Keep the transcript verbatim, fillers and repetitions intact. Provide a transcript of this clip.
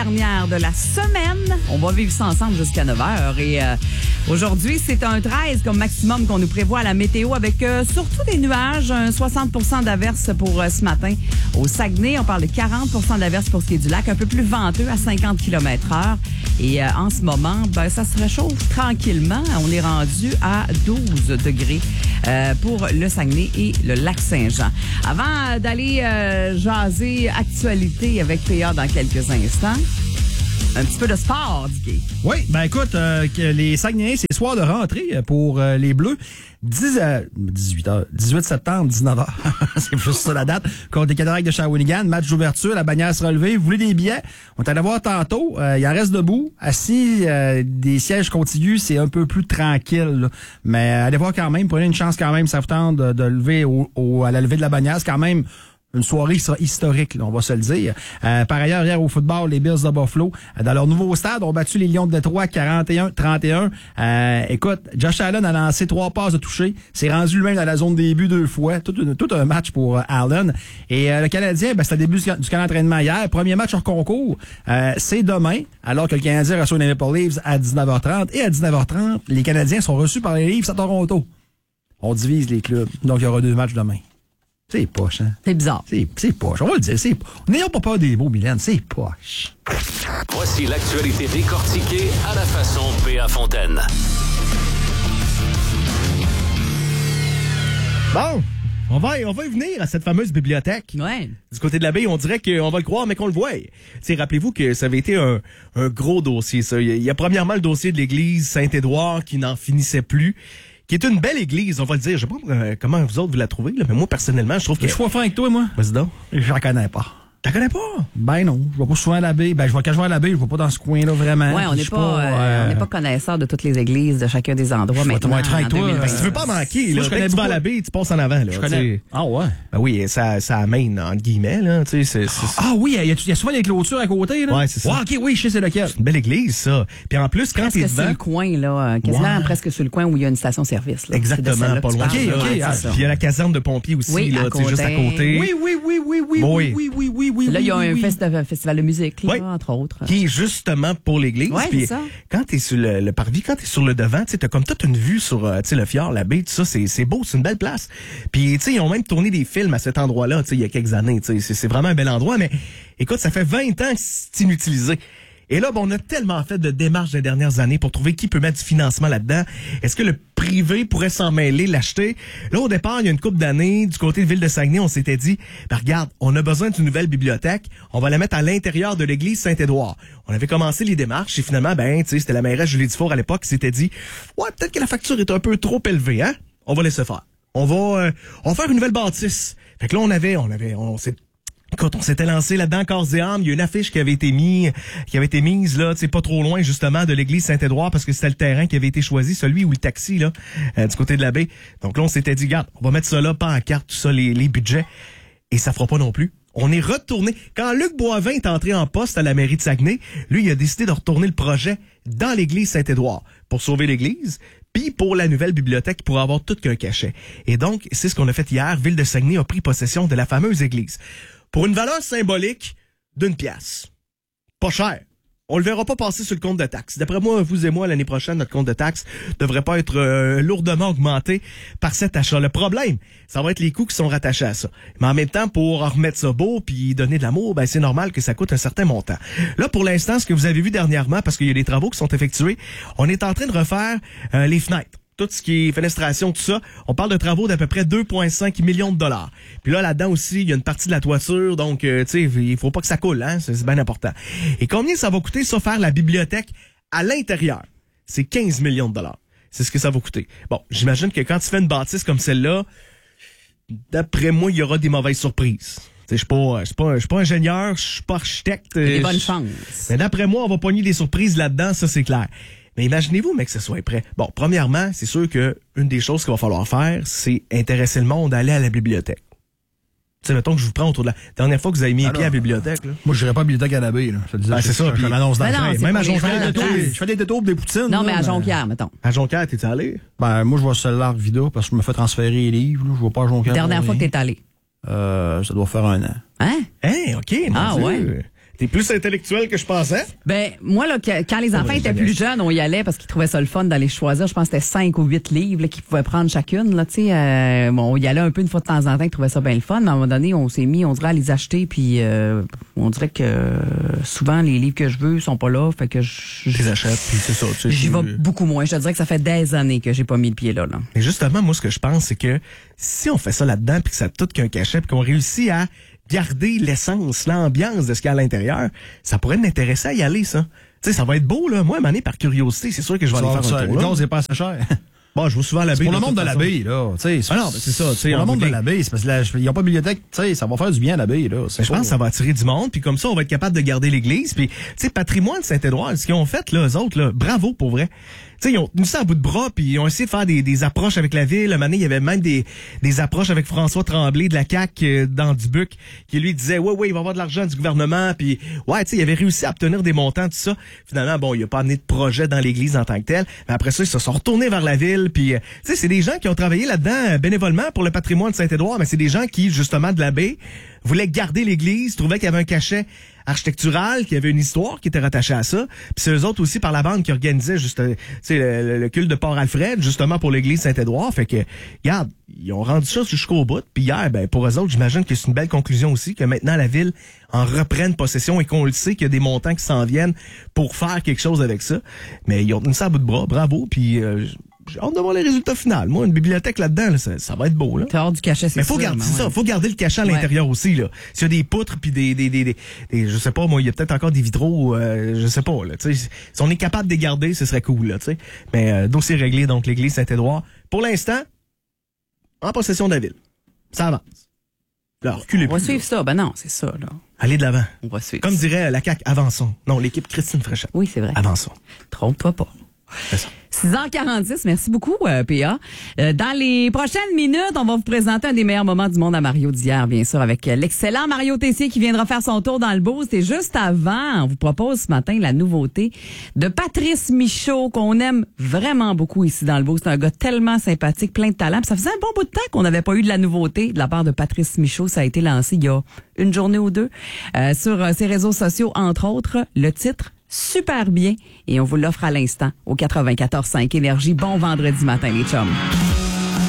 Dernière de la semaine. On va vivre ça ensemble jusqu'à neuf heures. Et euh, aujourd'hui, c'est un treize comme maximum qu'on nous prévoit à la météo avec euh, surtout des nuages, un soixante pour cent d'averses pour euh, ce matin. Au Saguenay, on parle de quarante pour cent d'averses pour ce qui est du lac, un peu plus venteux à cinquante kilomètres heure. Et euh, en ce moment, ben, ça se réchauffe tranquillement. On est rendu à douze degrés euh, pour le Saguenay et le lac Saint-Jean. Avant d'aller euh, jaser actualité avec P A dans quelques instants, un petit peu de sport, Dicky. Oui, ben écoute, euh, que les Saguenayens, c'est soir de rentrée pour euh, les Bleus. dix, euh, dix-huit heures, dix-huit septembre, dix-neuf heures. C'est plus ça la date. Contre les Cataractes de Shawinigan, match d'ouverture, la bannière se relevée. Vous voulez des billets? On est allé voir tantôt. Euh, il en reste debout. Assis, euh, des sièges contigus, c'est un peu plus tranquille. Là. Mais allez voir quand même. Prenez une chance quand même. Ça vous tente de, de lever au, au, à la levée de la bannière. C'est quand même une soirée qui sera historique, là, on va se le dire. Euh, par ailleurs, hier au football, les Bills de Buffalo, euh, dans leur nouveau stade, ont battu les Lions de Détroit quarante et un à trente et un. Euh, écoute, Josh Allen a lancé trois passes de toucher. C'est rendu lui-même dans la zone des buts deux fois. Tout, tout un match pour euh, Allen. Et euh, le Canadien, ben, c'est le début du, du camp d'entraînement hier. Premier match hors concours, euh, c'est demain, alors que le Canadien reçoit les Maple Leafs à dix-neuf heures trente. Et à dix-neuf heures trente, les Canadiens sont reçus par les Leafs à Toronto. On divise les clubs. Donc, il y aura deux matchs demain. C'est poche, hein? C'est bizarre. C'est, c'est poche. On va le dire, c'est poche. N'ayons pas peur des mots, Mylène, c'est poche. Voici l'actualité décortiquée à la façon P A Fontaine. Bon, on va, on va y venir à cette fameuse bibliothèque. Ouais. Du côté de la baie, on dirait qu'on va le croire, mais qu'on le voit. T'sais, rappelez-vous que ça avait été un, un gros dossier, ça. Il y a premièrement le dossier de l'église Saint-Édouard qui n'en finissait plus, qui est une belle église, on va le dire. Je sais pas euh, comment vous autres vous la trouvez, là, mais moi, personnellement, je trouve que... Je suis franc avec toi, moi. Vas-y donc. Je la connais pas. T'en connais pas? Ben non, je vais pas souvent à la baie. Ben, je vais quand je vais à la baie, je vais pas dans ce coin-là, vraiment. Ouais, on n'est Je pas, suis euh, euh, on n'est pas connaisseur de toutes les églises de chacun des endroits Je vais maintenant. être franc avec en toi, deux mille vingt. euh, Si tu veux pas manquer, là, je dès connais que tu vas à beaucoup. la baie, tu passes en avant. Là, Je connais. t'sais. Ah ouais? Ben oui, ça, ça amène, entre guillemets, là. Tu sais, c'est, c'est, Ah oui, il y, a- il y a souvent des clôtures à côté, là. Ouais, c'est ça. Ouais, ok, oui, je sais c'est lequel. c'est une belle église, ça. Puis en plus, quand Presque t'es sur devant... le coin, là. Quasiment Ouais. presque sur le coin où il y a une station-service. Là. Exactement, C'est de celle-là pas que tu loin. parles, Ok, là. ok, Ouais, ah, c'est ça. Puis il y a la caserne de pompiers aussi, Oui, là, à tu sais, juste à côté. côté. Oui, oui, oui, oui, oui, Oui. oui, oui, oui, oui, Là, il y a oui, un oui. festi- festival de musique, là, Oui. entre autres. Qui est justement pour l'église. Ouais, Puis c'est ça. quand t'es sur le, le parvis, quand t'es sur le devant, tu sais, t'as comme toute une vue sur, euh, tu sais, le fjord, la baie, tout ça, c'est, c'est beau, c'est une belle place. Puis, tu sais, ils ont même tourné des films à cet endroit-là, tu sais, il y a quelques années, tu sais, c'est, c'est vraiment un bel endroit, mais écoute, ça fait vingt ans que c'est inutilisé. Et là, bon, on a tellement fait de démarches des dernières années pour trouver qui peut mettre du financement là-dedans. Est-ce que le privé pourrait s'en mêler, l'acheter? Là, au départ, il y a une couple d'années, du côté de Ville de Saguenay, on s'était dit, ben regarde, on a besoin d'une nouvelle bibliothèque, on va la mettre à l'intérieur de l'église Saint-Édouard. On avait commencé les démarches et finalement, ben, tu sais, c'était la mairesse Julie Dufour à l'époque qui s'était dit, ouais, peut-être que la facture est un peu trop élevée, hein? On va laisser faire. On va, euh, on va faire une nouvelle bâtisse. Fait que là, on avait, on avait, on s'est Quand on s'était lancé là-dedans, corps et âme, il y a une affiche qui avait été mise, qui avait été mise là, tu sais, pas trop loin justement de l'église Saint-Édouard parce que c'était le terrain qui avait été choisi, celui où le taxi là, euh, du côté de la baie. Donc là, on s'était dit, regarde, on va mettre ça là, pas en carte, tout ça, les, les budgets, et ça fera pas non plus. On est retourné. Quand Luc Boivin est entré en poste à la mairie de Saguenay, lui, il a décidé de retourner le projet dans l'église Saint-Édouard pour sauver l'église, puis pour la nouvelle bibliothèque pour avoir tout qu'un cachet. Et donc, c'est ce qu'on a fait hier. Ville de Saguenay a pris possession de la fameuse église. Pour une valeur symbolique d'une pièce. Pas cher. On le verra pas passer sur le compte de taxes. D'après moi, vous et moi, l'année prochaine, notre compte de taxes devrait pas être euh, lourdement augmenté par cet achat. Le problème, ça va être les coûts qui sont rattachés à ça. Mais en même temps, pour remettre ça beau puis donner de l'amour, ben c'est normal que ça coûte un certain montant. Là, pour l'instant, ce que vous avez vu dernièrement, parce qu'il y a des travaux qui sont effectués, on est en train de refaire euh, les fenêtres. Tout ce qui est fenestration, tout ça, on parle de travaux d'à peu près deux virgule cinq millions de dollars. Puis là, là-dedans aussi, il y a une partie de la toiture, donc, euh, tu sais, il faut pas que ça coule, hein, c'est, c'est bien important. Et combien ça va coûter, ça, faire la bibliothèque à l'intérieur? C'est quinze millions de dollars. C'est ce que ça va coûter. Bon, j'imagine que quand tu fais une bâtisse comme celle-là, d'après moi, il y aura des mauvaises surprises. Je suis pas, je suis pas, je suis pas ingénieur, je suis pas architecte. Il y a des bonnes je- chances. Mais d'après moi, on va pogner des surprises là-dedans, ça c'est clair. Mais imaginez-vous, mais que ce soit prêt. Bon, premièrement, c'est sûr que une des choses qu'il va falloir faire, c'est intéresser le monde à aller à la bibliothèque. Tu sais, mettons que je vous prends autour de la dernière fois que vous avez mis les pieds à la bibliothèque, là. Moi, je dirais pas à la bibliothéque à la baie, là. Je te disais, Ah, c'est je- ça, je- puis- je l'annonce dans Ben le non, train. c'est Même pas à les Jonquière, gens Je fais de des la détours, place. je fais des détours des poutines. Non, là, mais à Jonquière, mettons. À Jonquière, t'es allé? Ben, moi, je vais sur l'arc Vida parce que je me fais transférer les livres, là. Je vais pas à Jonquière. Dernière pour fois que rien. t'es allé. Euh, ça doit faire un an. Hein? Hein, OK, mon Ah, Dieu. ouais. T'es plus intellectuel que je pensais. Ben, moi, là, que- quand les enfants ouais, étaient je plus jeunes, on y allait parce qu'ils trouvaient ça le fun d'aller choisir. Je pense que c'était cinq ou huit livres là, qu'ils pouvaient prendre chacune. Là, tu sais, euh, bon, on y allait un peu une fois de temps en temps, ils trouvaient ça bien le fun. Mais à un moment donné, on s'est mis, on dirait, à les acheter. Puis euh, on dirait que euh, souvent, les livres que je veux sont pas là. Fait que je, Je les achète, puis c'est ça. Tu sais, j'y je- vais beaucoup moins. Je te dirais que ça fait des années que j'ai pas mis le pied là. là. Mais justement, moi, ce que je pense, c'est que si on fait ça là-dedans, puis que ça a tout qu'un cachet, puis qu'on réussit à garder l'essence, l'ambiance de ce qu'il y a à l'intérieur, ça pourrait m'intéresser à y aller, ça. Tu sais, ça va être beau, là. Moi, mané par curiosité, c'est sûr que je vais aller faire Ça, un le tour, là. gaz n'est pas assez cher. Bon, je vais souvent à la C'est baie. pour le de monde de toute la façon. baie, là. Tu sais, Ah non, mais c'est ça, tu sais, Pour en le monde bout de de la baie, c'est parce qu'ils n'ont pas de bibliothèque. Tu sais, ça va faire du bien à la baie, là. Mais je pense que ça va attirer du monde, puis comme ça, on va être capable de garder l'église. Puis, tu sais, Patrimoine Saint-Édouard, ce qu'ils ont fait, là, eux autres, là, bravo pour vrai. Tu sais, ils ont tenu ça à bout de bras, puis ils ont essayé de faire des, des approches avec la ville. Un moment donné, il y avait même des, des approches avec François Tremblay de la C A Q euh, dans Dubuc, qui lui disait, ouais, ouais, il va y avoir de l'argent du gouvernement, puis ouais, tu sais, il avait réussi à obtenir des montants, tout ça. Finalement, bon, il a pas amené de projet dans l'église en tant que tel. Mais après ça, ils se sont retournés vers la ville, puis, euh, tu sais, c'est des gens qui ont travaillé là-dedans euh, bénévolement pour le patrimoine de Saint-Édouard, mais c'est des gens qui, justement, de la baie, voulaient garder l'église, trouvaient qu'il y avait un cachet architectural, qu'il y avait une histoire qui était rattachée à ça. Puis c'est eux autres aussi par la bande qui organisaient juste, euh, tu sais, le, le, le culte de Port-Alfred, justement pour l'église Saint-Édouard. Fait que, regarde, ils ont rendu ça jusqu'au bout. Puis hier, ben pour eux autres, j'imagine que c'est une belle conclusion aussi, que maintenant la ville en reprenne possession et qu'on le sait qu'il y a des montants qui s'en viennent pour faire quelque chose avec ça. Mais ils ont tenu ça à bout de bras, bravo. Puis euh, j'ai hâte de voir les résultats finaux. Moi, une bibliothèque là-dedans, là, ça, ça va être beau, là. T'es hors du cachet, c'est Mais faut sûr, garder mais ça, ouais. faut garder le cachet à l'intérieur aussi, là. S'il y a des poutres puis des, des, des, des, des- je sais pas, moi, il y a peut-être encore des vitraux, euh, je sais pas, là. Tu sais, si on est capable de les garder, ce serait cool, là, tu sais. Mais euh, dossier réglé, donc l'église Saint-Édouard. Pour l'instant, en possession de la ville. Ça avance. Là, reculez On va plus. suivre ça. Ben non, c'est ça, là. Allez de l'avant. On va suivre Comme ça. dirait la C A Q, avançons. Non, l'équipe Christine Fréchette. Oui, c'est vrai. Avançons. Trompe-toi pas. C'est ça. six heures quarante-six, merci beaucoup, euh, P A. Euh, dans les prochaines minutes, on va vous présenter un des meilleurs moments du monde à Mario d'hier, bien sûr, avec euh, l'excellent Mario Tessier qui viendra faire son tour dans le boost. Et juste avant, on vous propose ce matin la nouveauté de Patrice Michaud, qu'on aime vraiment beaucoup ici dans le boost. C'est un gars tellement sympathique, plein de talent. Puis ça faisait un bon bout de temps qu'on n'avait pas eu de la nouveauté de la part de Patrice Michaud. Ça a été lancé il y a une journée ou deux euh, sur euh, ses réseaux sociaux, entre autres. Le titre, super bien, et on vous l'offre à l'instant au quatre-vingt-quatorze cinq Énergie. Bon vendredi matin, les chums.